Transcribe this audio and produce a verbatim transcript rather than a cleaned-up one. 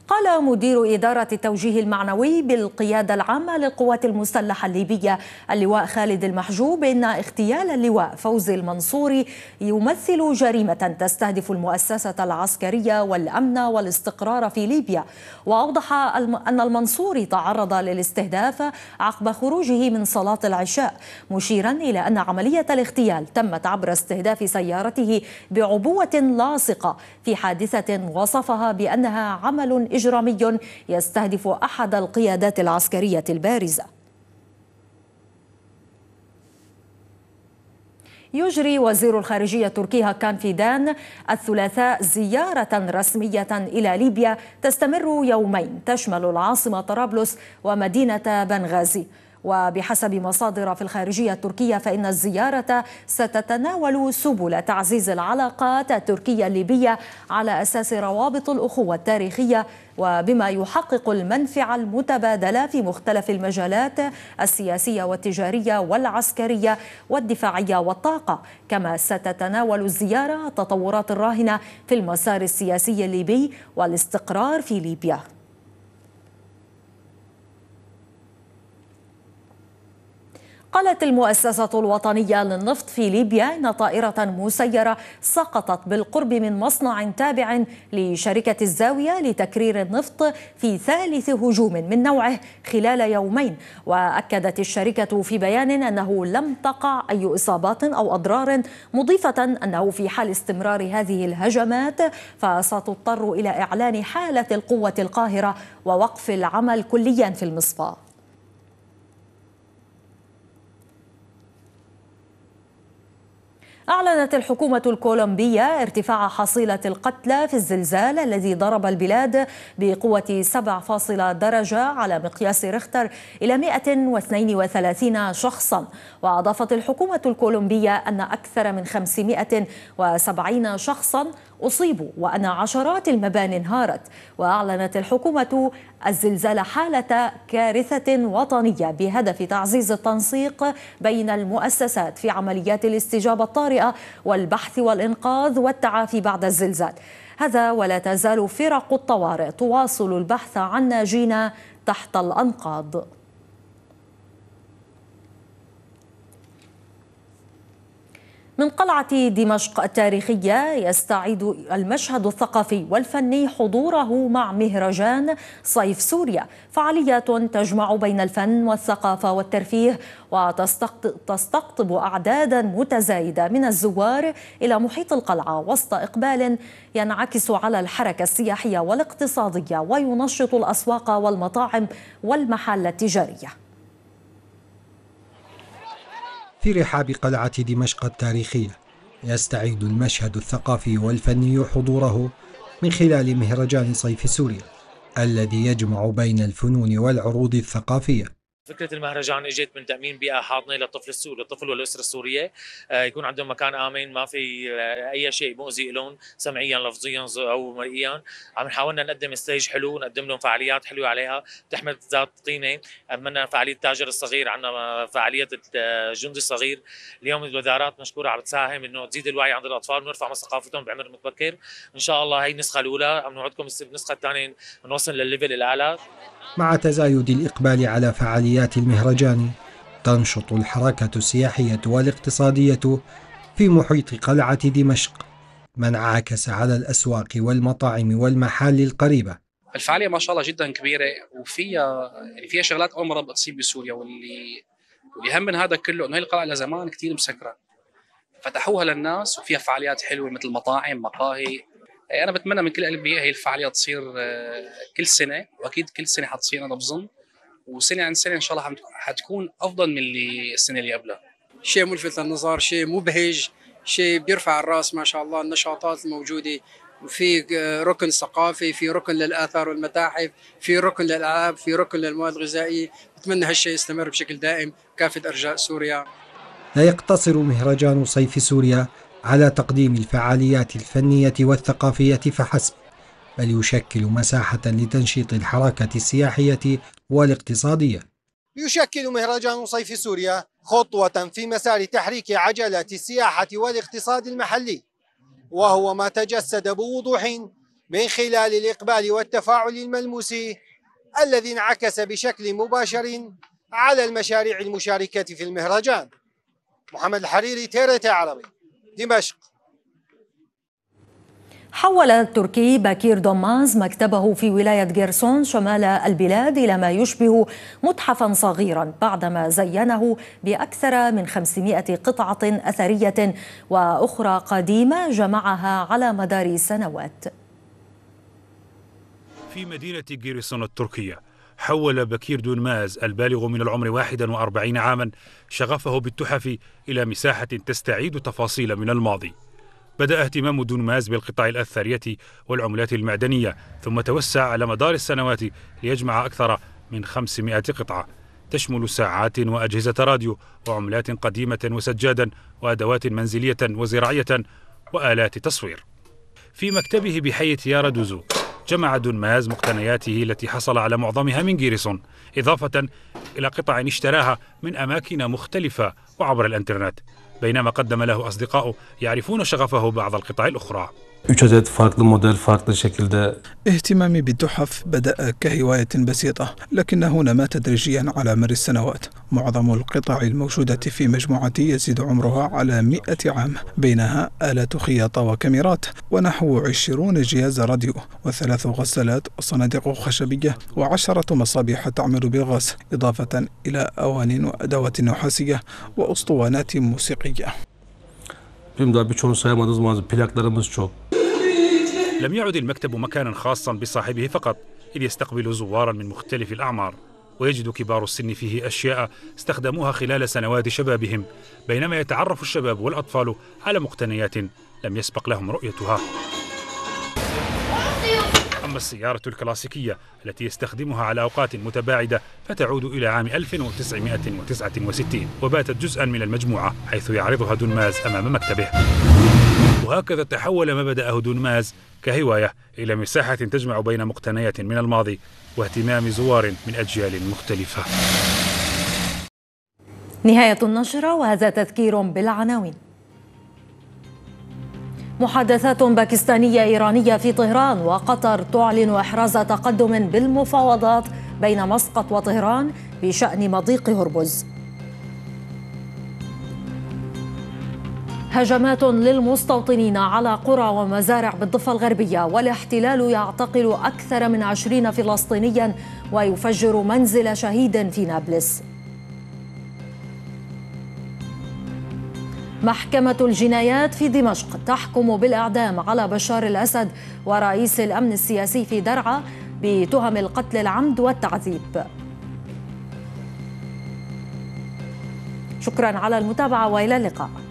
قال مدير إدارة التوجيه المعنوي بالقيادة العامة للقوات المسلحة الليبية اللواء خالد المحجوب إن اغتيال اللواء فوزي المنصوري يمثل جريمة تستهدف المؤسسة العسكرية والأمن والاستقرار في ليبيا. وأوضح أن المنصوري تعرض للاستهداف عقب خروجه من صلاة العشاء، مشيرا إلى أن عملية الاغتيال تمت عبر استهداف سيارته بعبوة لاصقة في حادثة وصفها بأنها عمل إجرامي يستهدف أحد القيادات العسكرية البارزة. يجري وزير الخارجية التركي هاكان فيدان الثلاثاء زيارة رسمية إلى ليبيا تستمر يومين تشمل العاصمة طرابلس ومدينة بنغازي. وبحسب مصادر في الخارجية التركية فإن الزيارة ستتناول سبل تعزيز العلاقات التركية الليبية على أساس روابط الأخوة التاريخية، وبما يحقق المنفعة المتبادلة في مختلف المجالات السياسية والتجارية والعسكرية والدفاعية والطاقة. كما ستتناول الزيارة التطورات الراهنة في المسار السياسي الليبي والاستقرار في ليبيا. قالت المؤسسة الوطنية للنفط في ليبيا إن طائرة مسيرة سقطت بالقرب من مصنع تابع لشركة الزاوية لتكرير النفط في ثالث هجوم من نوعه خلال يومين. وأكدت الشركة في بيان أنه لم تقع أي إصابات أو أضرار، مضيفة أنه في حال استمرار هذه الهجمات فستضطر إلى إعلان حالة القوة القاهرة ووقف العمل كليا في المصفاة. أعلنت الحكومة الكولومبية ارتفاع حصيلة القتلى في الزلزال الذي ضرب البلاد بقوة سبعة فاصلة درجة على مقياس ريختر إلى مئة واثنين وثلاثين شخصا. وأضافت الحكومة الكولومبية أن أكثر من خمسمئة وسبعين شخصا أصيبوا وأن عشرات المباني انهارت. وأعلنت الحكومة الزلزال حالة كارثة وطنية بهدف تعزيز التنسيق بين المؤسسات في عمليات الاستجابة الطارئة والبحث والإنقاذ والتعافي بعد الزلزال. هذا ولا تزال فرق الطوارئ تواصل البحث عن ناجين تحت الأنقاض. من قلعة دمشق التاريخية يستعيد المشهد الثقافي والفني حضوره مع مهرجان صيف سوريا، فعاليات تجمع بين الفن والثقافة والترفيه وتستقطب أعدادا متزايدة من الزوار إلى محيط القلعة وسط إقبال ينعكس على الحركة السياحية والاقتصادية وينشط الأسواق والمطاعم والمحال التجارية. في رحاب قلعة دمشق التاريخية يستعيد المشهد الثقافي والفني حضوره من خلال مهرجان صيف سوريا الذي يجمع بين الفنون والعروض الثقافية. فكرة المهرجان اجت من تأمين بيئة حاضنة للطفل السوري، للطفل والأسرة السورية، يكون عندهم مكان آمن ما في أي شيء مؤذي لهم سمعيا لفظيا أو مرئيا. عم نحاولنا نقدم ستيج حلو، نقدم لهم فعاليات حلوة عليها تحمل ذات قيمة. عملنا فعالية التاجر الصغير، عندنا فعالية الجندي الصغير. اليوم الوزارات مشكورة عم تساهم إنه تزيد الوعي عند الأطفال ونرفع من ثقافتهم بعمر متبكر. إن شاء الله هي النسخة الأولى، عم نوعدكم النسخة الثانية نوصل للليفل الأعلى. مع تزايد الإقبال على فعاليات المهرجان تنشط الحركة السياحية والاقتصادية في محيط قلعة دمشق، ما انعكس على الأسواق والمطاعم والمحال القريبة. الفعالية ما شاء الله جدا كبيرة وفيها يعني فيها شغلات أول مرة بتصير بسوريا، واللي واللي هم من هذا كله إنه هي القلعة لزمان كتير مسكرة، فتحوها للناس وفيها فعاليات حلوة مثل مطاعم مقاهي. أنا بتمنى من كل قلبي هي الفعالية تصير كل سنة، وأكيد كل سنة حتصير أنا بظن، وسنة عن سنة إن شاء الله حتكون أفضل من اللي السنة اللي قبلها. شيء ملفت للنظر، شيء مبهج، شيء بيرفع الراس ما شاء الله. النشاطات الموجودة، وفي ركن ثقافي، في ركن للآثار والمتاحف، في ركن للألعاب، في ركن للمواد الغذائية. بتمنى هالشيء يستمر بشكل دائم كافة أرجاء سوريا. لا يقتصر مهرجان صيف سوريا على تقديم الفعاليات الفنية والثقافية فحسب، بل يشكل مساحة لتنشيط الحركة السياحية والاقتصادية. يشكل مهرجان صيف سوريا خطوة في مسار تحريك عجلة السياحة والاقتصاد المحلي، وهو ما تجسد بوضوح من خلال الإقبال والتفاعل الملموس الذي انعكس بشكل مباشر على المشاريع المشاركة في المهرجان. محمد الحريري، تي آر تي عربي، دمشق. حول التركي باكير دوماز مكتبه في ولاية غيرسون شمال البلاد إلى ما يشبه متحفا صغيرا بعدما زينه بأكثر من خمسمائة قطعة أثرية وأخرى قديمة جمعها على مدار سنوات. في مدينة غيرسون التركية حول باكير دونماز البالغ من العمر واحد وأربعين عاما شغفه بالتحف إلى مساحة تستعيد تفاصيل من الماضي. بدأ اهتمام دونماز بالقطع الأثرية والعملات المعدنية، ثم توسع على مدار السنوات ليجمع أكثر من خمسمائة قطعة تشمل ساعات وأجهزة راديو وعملات قديمة وسجادا وأدوات منزلية وزراعية وآلات تصوير. في مكتبه بحي تيارا دوزو جمع دونماز مقتنياته التي حصل على معظمها من غيرسون، إضافة إلى قطع اشتراها من أماكن مختلفة وعبر الإنترنت، بينما قدم له أصدقاء يعرفون شغفه بعض القطع الأخرى. اهتمامي بالتحف بدأ كهواية بسيطة، لكنه نما تدريجيا على مر السنوات. معظم القطع الموجودة في مجموعتي يزيد عمرها على مئة عام، بينها آلات خياطة وكاميرات ونحو عشرون جهاز راديو وثلاث غسالات وصناديق خشبية وعشرة مصابيح تعمل بالغاز، إضافة إلى أواني وأدوات نحاسية وأسطوانات موسيقية. لم يعد المكتب مكانا خاصا بصاحبه فقط، إذ يستقبل زوارا من مختلف الأعمار، ويجد كبار السن فيه أشياء استخدموها خلال سنوات شبابهم، بينما يتعرف الشباب والأطفال على مقتنيات لم يسبق لهم رؤيتها. أما السيارة الكلاسيكية التي يستخدمها على أوقات متباعدة فتعود إلى عام ألف وتسعمائة وتسعة وستين، وباتت جزءا من المجموعة حيث يعرضها دونماز أمام مكتبه. وهكذا تحول ما بدأه دونماز كهواية إلى مساحة تجمع بين مقتنيات من الماضي واهتمام زوار من أجيال مختلفة. نهاية النشرة، وهذا تذكير بالعناوين. محادثات باكستانية إيرانية في طهران، وقطر تعلن إحراز تقدم بالمفاوضات بين مسقط وطهران بشأن مضيق هرمز. هجمات للمستوطنين على قرى ومزارع بالضفة الغربية، والاحتلال يعتقل أكثر من عشرين فلسطينيا ويفجر منزل شهيد في نابلس. محكمة الجنايات في دمشق تحكم بالإعدام على بشار الأسد ورئيس الأمن السياسي في درعا بتهم القتل العمد والتعذيب. شكرا على المتابعة وإلى اللقاء.